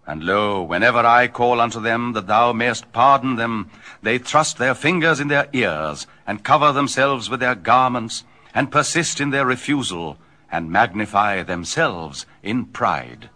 And lo, whenever I call unto them that thou mayest pardon them, they thrust their fingers in their ears, and cover themselves with their garments, and persist in their refusal, and magnify themselves in pride.